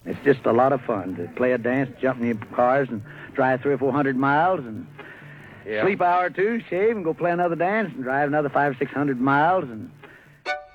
It's just a lot of fun to play a dance, jump in the cars, and drive 300 or 400 miles, and sleep an hour or two, shave, and go play another dance, and drive another 500 or 600 miles, and